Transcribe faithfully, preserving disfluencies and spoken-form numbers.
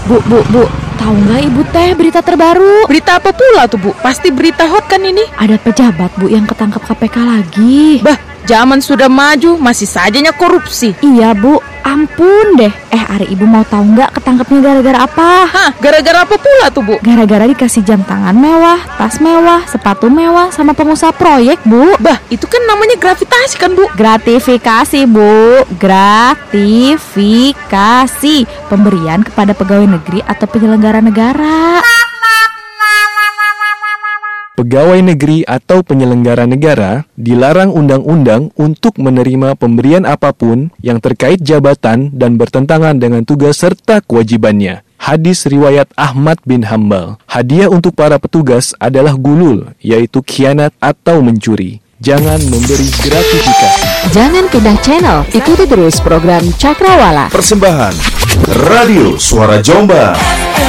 Bu, bu, bu, tahu nggak ibu teh berita terbaru? Berita apa pula tuh, Bu? Pasti berita hot kan ini? Ada pejabat, Bu, yang ketangkap K P K lagi. Bah, zaman sudah maju, masih sajanya korupsi. Iya, Bu, ampun deh. Eh, Ari, ibu mau tahu nggak ketangkapnya gara-gara apa? Hah, gara-gara apa pula tuh, Bu? Gara-gara dikasih jam tangan mewah, tas mewah, sepatu mewah, sama pengusaha proyek, Bu. Bah, itu kan namanya gravitasi kan, Bu? Gratifikasi, Bu. Gratifikasi. Pemberian kepada pegawai negeri atau penyelenggara negara. Pegawai negeri atau penyelenggara negara dilarang undang-undang untuk menerima pemberian apapun yang terkait jabatan dan bertentangan dengan tugas serta kewajibannya. Hadis riwayat Ahmad bin Hambal. Hadiah untuk para petugas adalah gulul, yaitu khianat atau mencuri. Jangan memberi gratifikasi. Jangan pindah channel, ikuti terus program Cakrawala. Persembahan Radio Suara Jombang.